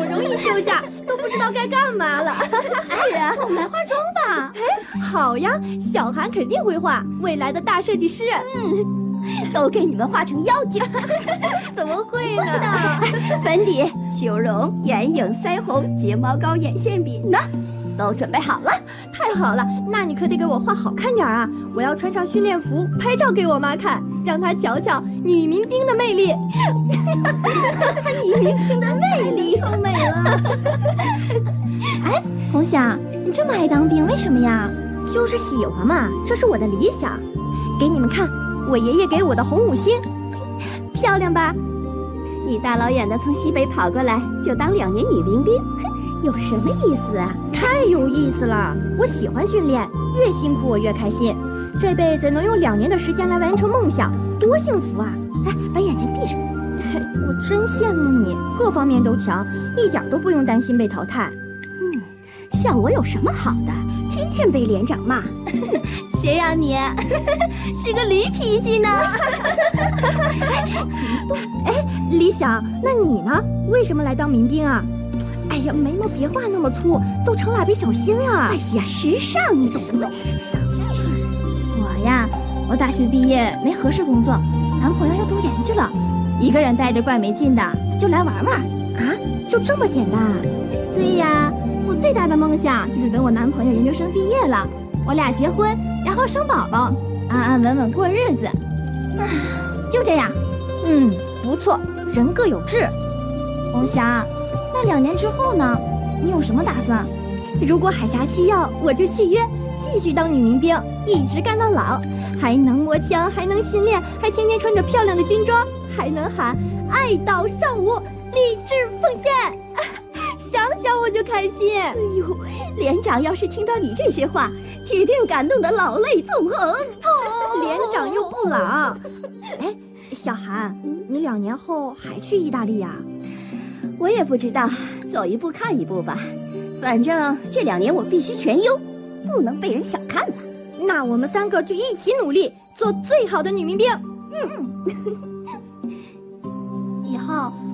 容易休假，都不知道该干嘛了。 是啊，我们来化妆吧。 哎，好呀，小韩肯定会画，未来的大设计师。 都给你们画成妖精。 怎么会呢？ 粉底、修容、眼影、腮红、睫毛膏、眼线笔呢，都准备好了。 太好了，那你可得给我画好看点啊！我要穿上训练服拍照给我妈看，让她瞧瞧女民兵的魅力。 女民兵的魅力太美了。 哎，红霞，你这么爱当兵，为什么呀？ 就是喜欢嘛，这是我的理想。给你们看，我爷爷给我的红五星，漂亮吧？ 你大老远的从西北跑过来，就当2年女民兵，有什么意思啊？ 太有意思了！我喜欢训练，越辛苦我越开心。这辈子能用2年的时间来完成梦想，多幸福啊！ 哎，把眼睛闭上。 我真羡慕你，各方面都强，一点都不用担心被淘汰。 像我有什么好的？天天被连长骂。 谁让你是个驴脾气呢？ 哎，李想，那你呢？为什么来当民兵啊？哎呀，眉毛别画那么粗，都成蜡笔小新了。 哎呀，时尚，你懂不懂？时尚。 我呀，我大学毕业没合适工作，男朋友要读研去了，一个人待着怪没劲的，就来玩玩。 啊，就这么简单啊？ 对呀，我最大的梦想就是等我男朋友研究生毕业了，我俩结婚，然后生宝宝，安安稳稳过日子。就这样。 不错，人各有志。 红霞，那2年之后呢？你有什么打算？ 如果海峡需要，我就续约，继续当女民兵，一直干到老，还能摸枪，还能训练，还天天穿着漂亮的军装，还能喊爱岛上午，立志奉献。想想我就开心。 哎呦，连长要是听到你这些话，铁定感动得老泪纵横。 连长又不老。哎，小韩，你2年后还去意大利呀？ 我也不知道，走一步看一步吧。反正这2年我必须全优，不能被人小看了。 那我们3个就一起努力，做最好的女民兵。 以后